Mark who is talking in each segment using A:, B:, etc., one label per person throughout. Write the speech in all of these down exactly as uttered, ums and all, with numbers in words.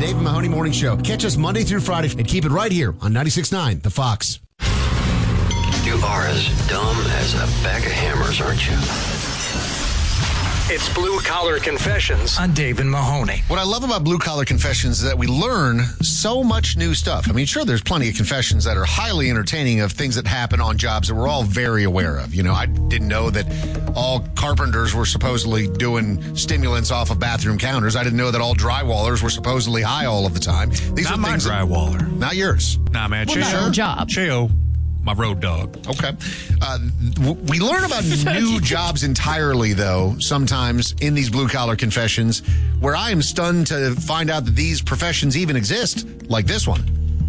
A: Dave and Mahoney Morning Show. Catch us Monday through Friday and keep it right here on ninety-six point nine The Fox.
B: You are as dumb as a bag of hammers, aren't you?
C: It's Blue Collar Confessions on Dave and Mahoney.
D: What I love about Blue Collar Confessions is that we learn so much new stuff. I mean, sure, there's plenty of confessions that are highly entertaining of things that happen on jobs that we're all very aware of. You know, I didn't know that all carpenters were supposedly doing stimulants off of bathroom counters. I didn't know that all drywallers were supposedly high all of the time. These
E: Not
D: are
E: my
D: things that-
E: drywaller.
D: not yours.
E: Nah, man.
F: Well,
E: Cheo.
F: not our job.
E: Cheo, my road dog.
D: Okay. Uh, w- we learn about new jobs entirely, though, sometimes in these Blue Collar Confessions, where I am stunned to find out that these professions even exist, like this one.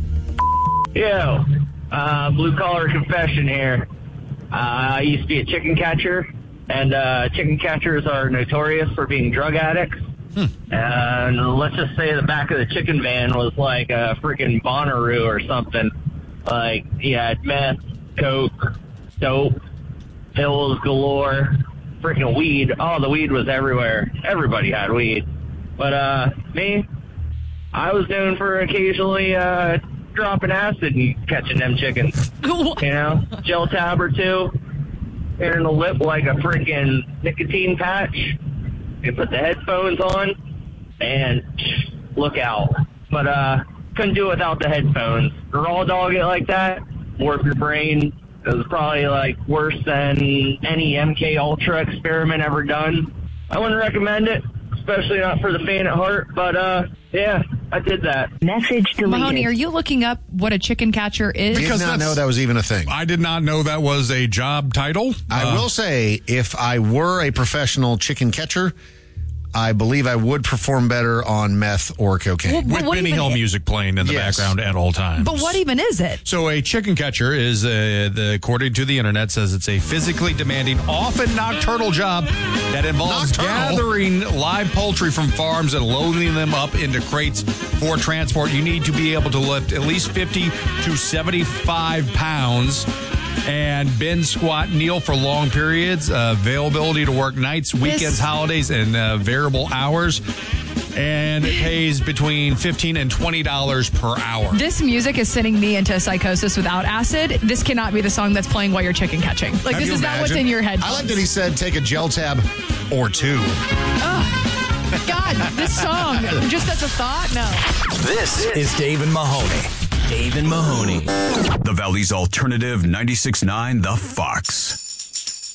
G: Yo, uh, Blue Collar Confession here. Uh, I used to be a chicken catcher, and uh, chicken catchers are notorious for being drug addicts. Hmm. And let's just say the back of the chicken van was like a freaking Bonnaroo or something. Like, he had meth, coke, dope, pills galore, freaking weed. Oh, the weed was everywhere. Everybody had weed. But, uh, me, I was known for occasionally, uh, dropping acid and catching them chickens. You know, gel tab or two, in the lip like a freaking nicotine patch. You put the headphones on, and look out. But, uh, couldn't do it without the headphones. Raw dog it like that, warp your brain. It was probably like worse than any M K Ultra experiment ever done. I wouldn't recommend it, especially not for the faint at heart. But uh, yeah, I did that.
F: Message deleted. Mahoney, are you looking up what a chicken catcher is?
D: I did not know that was even a thing.
E: I did not know that was a job title.
D: I
E: Uh,
D: will say, if I were a professional chicken catcher, I believe I would perform better on meth or cocaine.
F: Well,
E: with
F: what
E: Benny
F: even-
E: Hill music playing in the
D: Yes.
E: background at all times.
F: But what even is it?
E: So a chicken catcher is, uh, the, according to the internet, says it's a physically demanding, often nocturnal job that involves
D: Nocturnal?
E: gathering live poultry from farms and loading them up into crates for transport. You need to be able to lift at least fifty to seventy-five pounds and bend, squat, kneel for long periods. Uh, availability to work nights, weekends,
F: This-
E: holidays, and uh, variable hours. And it pays between fifteen and twenty dollars per hour.
F: This music is sending me into psychosis without acid. This cannot be the song that's playing while you're chicken catching. Like,
E: Have
F: this
E: you
F: is not what's
E: imagined?
F: in your head.
D: I like that he said take a gel tab or two.
F: God, this song, just as a thought, no.
C: This is Dave and Mahoney. Dave and Mahoney.
H: The Valley's Alternative ninety-six point nine The Fox.